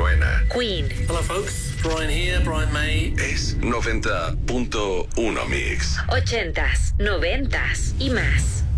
buena. Queen. Hello folks, Brian here, Brian May. Es 90.1 Mix. 80s, 90s y más.